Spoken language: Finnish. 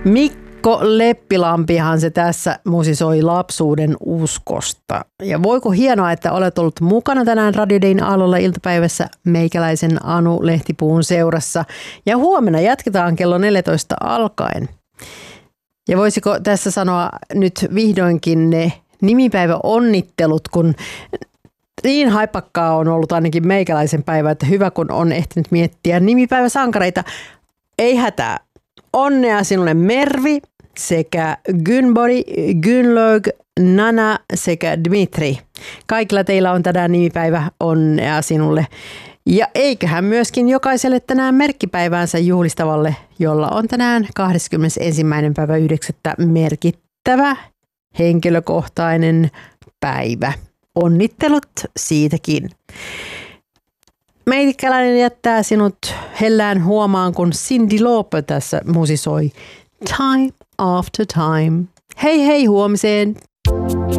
Mikko Leppilampihan se tässä musisoi lapsuuden uskosta. Ja voiko hienoa, että olet ollut mukana tänään Radio Dayn aallolla iltapäivässä meikäläisen Anu Lehtipuun seurassa. Ja huomenna jatketaan kello 14 alkaen. Ja voisiko tässä sanoa nyt vihdoinkin ne nimipäiväonnittelut, kun niin haipakkaa on ollut ainakin meikäläisen päivä, että hyvä kun on ehtinyt miettiä nimipäiväsankareita. Ei hätää. Onnea sinulle Mervi sekä Günbori, Günlög, Nana sekä Dmitri. Kaikilla teillä on tänään nimipäivä. Onnea sinulle. Ja eiköhän myöskin jokaiselle tänään merkkipäiväänsä juhlistavalle, jolla on tänään 21.9. merkittävä henkilökohtainen päivä. Onnittelut siitäkin. Meikäläinen jättää sinut hellään huomaan, kun Cyndi Lauper tässä musisoi Time After Time. Hei hei huomiseen!